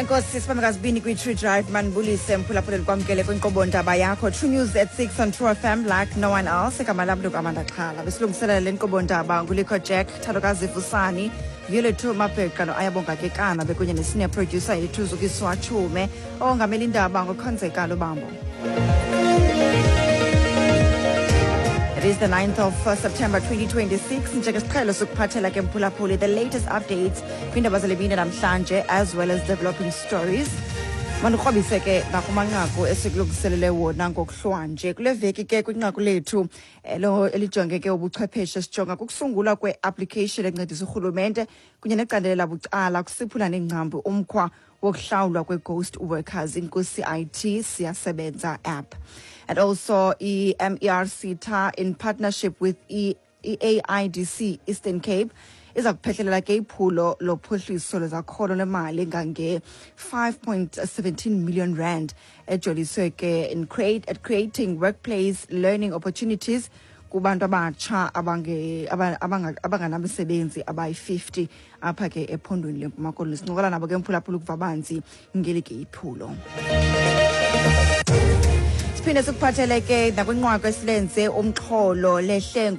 Enkosi sibamekazibini kwi-True Drive manibulise mphulaphula kwamkele kwinkqubo ndaba yakho True News at 6 on True FM like no one else. Igama lam Amanda Xhala. Besilungiselela le nkqubo ndaba nguLikho Jack, Thadokazi Vusani, Violethu Mabheka noAyabonga Kekana bekunye ne-senior producer yethu Zukiswa Chume ongamela indaba ngoKhonzeka Lubambo. It is the 9th of September 2026. Njengesiqhelo sokuphathela ke mphulaphuli the latest updates kwindaba zelibini namhlanje as well as developing stories. Mandikrobise ke nakumanqaku esikulungiselele wona ngokuhlwa nje kule veki ke kwinqaku lethu lo elijonge ke ubuchwepheshe sijonga kukusungulwa kwe-application encedisa urhulumente kunye necandelo labucala kusiphula nengcambu umkhwa wokuhlawulwa kwe-ghost workers inkosi IT siyasebenza app. And also MERC in partnership with EAIDC Eastern Cape iza kuphethelela ke iphulo lophuhliso lwezakhono lemali ngange 5.17 million rand ejoliswe ke at creating workplace learning opportunities kubantu abatsha abanganamisebenzi abayi-50 apha ke ephondweni leMpuma Koloni. Sincokola nabo ke mphulaphula ukuvabanzi ngeli ke iphulo. Siphinde sikuphatheleke nakwinqwako esilenze umxholo lehle